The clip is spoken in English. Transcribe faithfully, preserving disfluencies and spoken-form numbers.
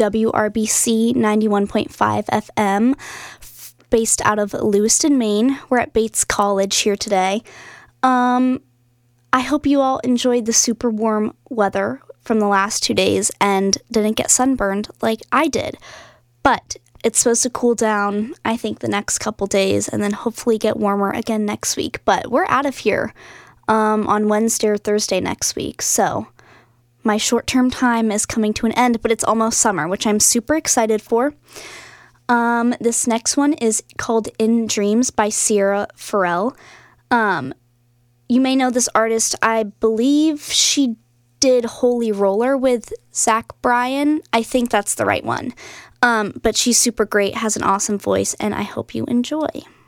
W R B C ninety-one point five F M, f- based out of Lewiston, Maine. We're at Bates College here today. Um, I hope you all enjoyed the super warm weather from the last two days and didn't get sunburned like I did. But it's supposed to cool down, I think, the next couple days and then hopefully get warmer again next week. But we're out of here um, on Wednesday or Thursday next week. So my short-term time is coming to an end, but it's almost summer, which I'm super excited for. Um, this next one is called In Dreams by Sierra Farrell. Um, you may know this artist. I believe she did Holy Roller with Zach Bryan. I think that's the right one. Um, but she's super great, has an awesome voice, and I hope you enjoy.